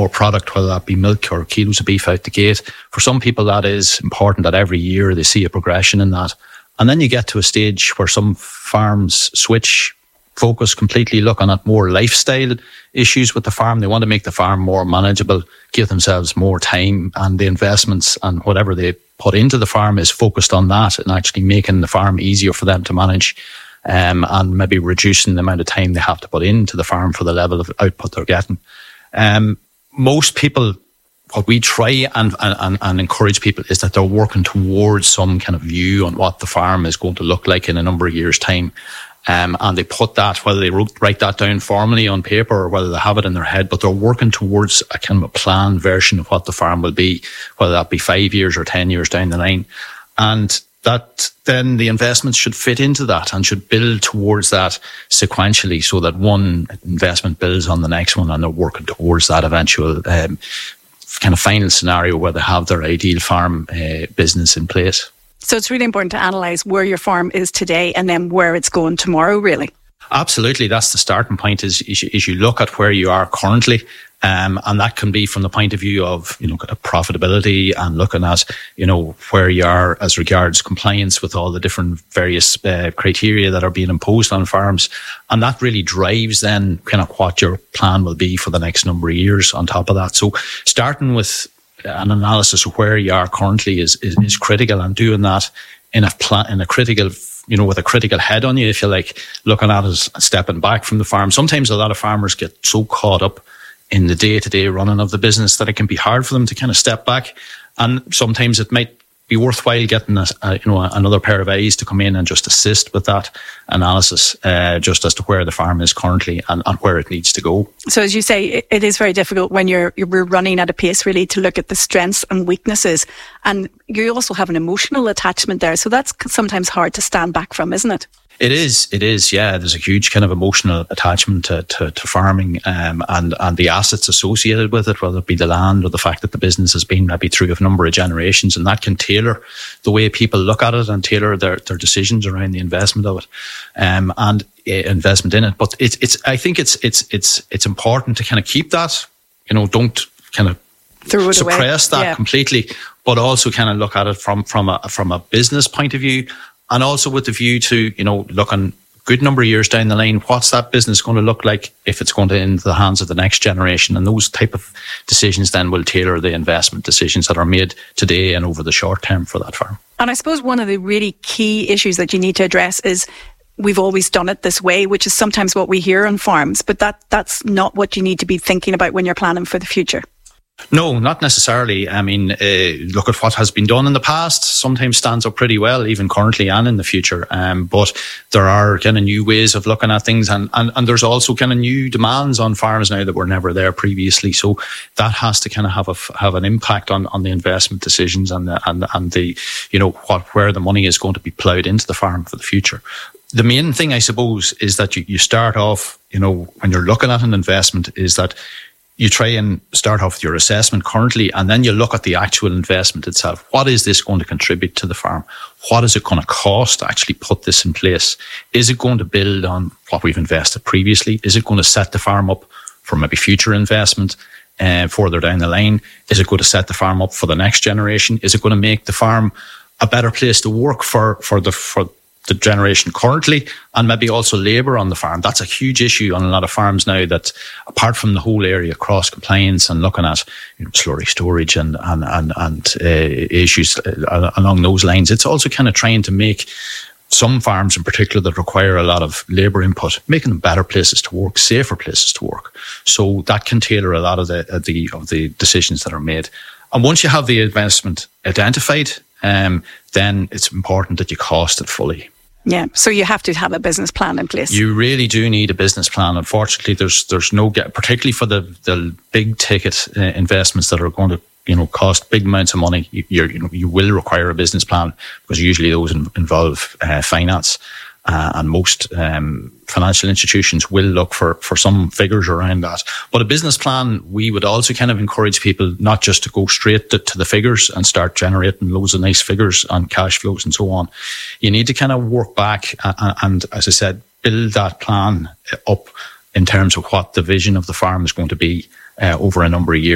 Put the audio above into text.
more product, whether that be milk or kilos of beef out the gate. For some people, that is important, that every year they see a progression in that. And then you get to a stage where some farms switch focus completely, looking at more lifestyle issues with the farm. They want to make the farm more manageable, give themselves more time, and the investments and whatever they put into the farm is focused on that and actually making the farm easier for them to manage, and maybe reducing the amount of time they have to put into the farm for the level of output they're getting. Most people, what we try and encourage people is that they're working towards some kind of view on what the farm is going to look like in a number of years' time. And they put that, whether they write that down formally on paper or whether they have it in their head, but they're working towards a kind of a planned version of what the farm will be, whether that be 5 years or 10 years down the line. And that then the investments should fit into that and should build towards that sequentially, so that one investment builds on the next one and they're working towards that eventual kind of final scenario where they have their ideal farm business in place. So it's really important to analyse where your farm is today and then where it's going tomorrow, really. Absolutely. That's the starting point, is you look at where you are currently. And that can be from the point of view of, profitability and looking at, where you are as regards compliance with all the different various criteria that are being imposed on farms. And that really drives then kind of what your plan will be for the next number of years on top of that. So starting with an analysis of where you are currently is critical, and doing that in a critical, with a critical head on you, if you like, looking at it, stepping back from the farm. Sometimes a lot of farmers get so caught up in the day-to-day running of the business that it can be hard for them to kind of step back. And sometimes it might be worthwhile getting another pair of eyes to come in and just assist with that analysis, just as to where the farm is currently and where it needs to go. So as you say, it is very difficult when we're running at a pace really to look at the strengths and weaknesses. And you also have an emotional attachment there. So that's sometimes hard to stand back from, isn't it? It is, yeah. There's a huge kind of emotional attachment to farming, and the assets associated with it, whether it be the land or the fact that the business has been maybe through a number of generations, and that can tailor the way people look at it and tailor their decisions around the investment of it, and investment in it. But I think it's important to kind of keep that, don't kind of suppress that completely, but also kind of look at it from a business point of view. And also with the view to, looking a good number of years down the line, what's that business going to look like if it's going to end the hands of the next generation? And those type of decisions then will tailor the investment decisions that are made today and over the short term for that farm. And I suppose one of the really key issues that you need to address is we've always done it this way, which is sometimes what we hear on farms, but that's not what you need to be thinking about when you're planning for the future. No, not necessarily. I mean, look at what has been done in the past. Sometimes stands up pretty well, even currently and in the future. But there are kind of new ways of looking at things, and there's also kind of new demands on farms now that were never there previously. So that has to kind of have an impact on the investment decisions and the where the money is going to be ploughed into the farm for the future. The main thing, I suppose, is that you start off, when you're looking at an investment, is that you try and start off with your assessment currently, and then you look at the actual investment itself. What is this going to contribute to the farm? What is it going to cost to actually put this in place? Is it going to build on what we've invested previously? Is it going to set the farm up for maybe future investment further down the line? Is it going to set the farm up for the next generation? Is it going to make the farm a better place to work for the generation currently, and maybe also labour on the farm? That's a huge issue on a lot of farms now, that apart from the whole area cross compliance and looking at slurry storage and issues along those lines, it's also kind of trying to make some farms in particular that require a lot of labour input, making them better places to work, safer places to work. So that can tailor a lot of the decisions that are made. And once you have the investment identified, then it's important that you cost it fully. Yeah, so you have to have a business plan in place. You really do need a business plan. Unfortunately, there's no, particularly for the big ticket investments that are going to cost big amounts of money. You will require a business plan, because usually those involve finance, and most financial institutions will look for some figures around that. But a business plan, we would also kind of encourage people not just to go straight to the figures and start generating loads of nice figures on cash flows and so on. You need to kind of work back and, as I said, build that plan up in terms of what the vision of the farm is going to be over a number of years.